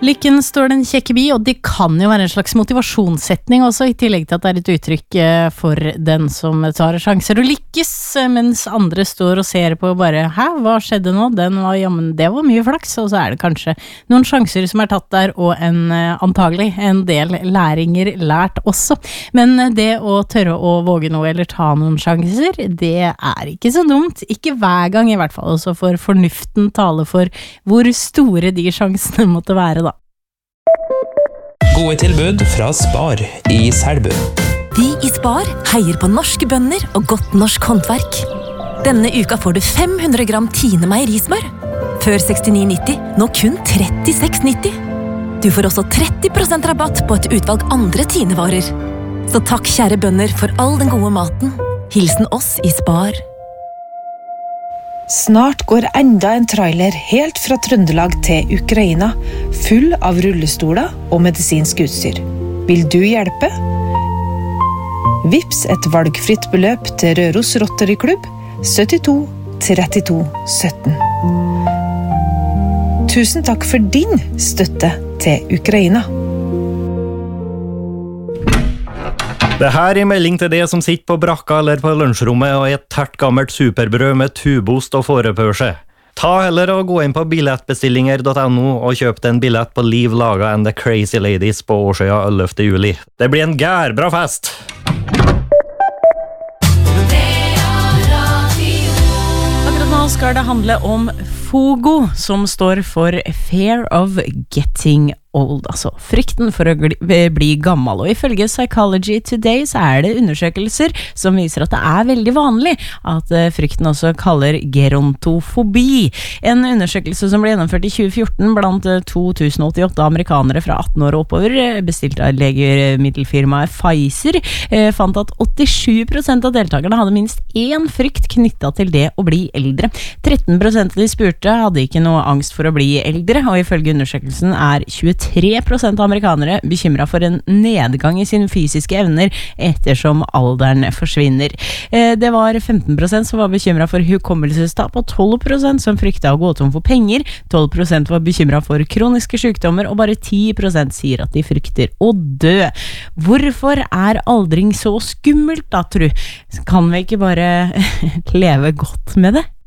Lykken står den kjekke bi, og det kan jo være en slags motivasjonssetning også, I tillegg til at det et uttrykk for den som tar sjanser og lykkes, mens andre står og ser på bare, hæ, hva skjedde nå? Jammen, det var mye flaks, og så det kanskje noen sjanser som tatt der, og antagelig en del læringer lært også. Men det å tørre å våge noe eller ta noen sjanser, det ikke så dumt. Ikke hver gang I hvert fall, også for fornuften taler for hvor store de sjansene måtte være da. Gode tilbud fra Spar I Selbu. Vi I Spar heier på norske bønder og godt norsk håndverk. Denne uka får du 500 gram Tine meierismør. Før 69,90, nå kun 36,90. Du får også 30% rabatt på et utvalg andre Tine-varer. Så takk kjære bønder for all den gode maten. Hilsen oss I Spar. Snart går enda en trailer helt fra Trøndelag til Ukraina, full av rullestoler og medisinsk utstyr. Vil du hjelpe? Vips et valgfritt beløp til Røros Rotary Klubb, 72 32 17. Tusen takk for din støtte til Ukraina. Det her melding til det som sitter på brakka eller på lunsjrommet og et tært gammelt superbrød med tubost og fårepørse. Ta heller og gå inn på billettbestillinger.no og kjøp en billett på Liv Laga and the Crazy Ladies på Årsøya 11. juli. Det blir en gærbra fest! Akkurat nå skal det handle om FOGO, som står for Fear of Getting Old, altså frykten for å bli gammel, og ifølge Psychology Today så det undersøkelser som viser at det veldig vanlig at frykten også kaller gerontofobi. En undersøkelse som ble gjennomført I 2014 blant 2088 amerikanere fra 18 år og oppover, bestilt av legemiddelfirmaet Pfizer, fant at 87% av deltakerne hadde minst én frykt knyttet til det å bli eldre. 13% av de spurte hadde ikke noe angst for å bli eldre, og ifølge undersøkelsen 23% av amerikanere bekymret for en nedgang I sine fysiske evner ettersom alderen forsvinner. Det var 15% som var bekymret for hukommelsestap, og 12% som fryktet å gå tom for penger, 12% var bekymret for kroniske sykdommer, og bare 10% sier at de frykter å dø. Hvorfor aldring så skummelt da, tro? Kan vi ikke bare leve godt med det?